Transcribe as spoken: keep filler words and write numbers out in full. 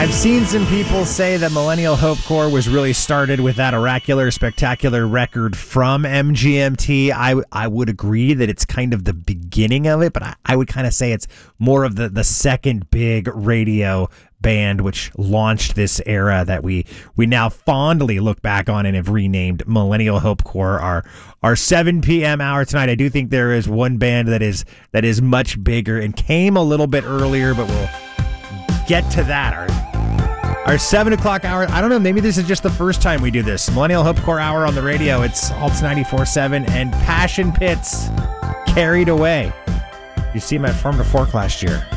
I've seen some people say that Millennial Hope Corps was really started with that oracular, spectacular record from M G M T. I, I would agree that it's kind of the beginning of it, but I, I would kind of say it's more of the, the second big radio band which launched this era that we we now fondly look back on and have renamed Millennial Hope Corps. Our our seven p.m. hour tonight. I do think there is one band that is that is much bigger and came a little bit earlier, but we'll get to that. Our, our seven o'clock hour, I don't know, maybe this is just the first time we do this. Millennial Hope Corps hour on the radio. It's Alts ninety-four point seven and Passion Pits, Carried Away. You see him at Farm to Fork last year.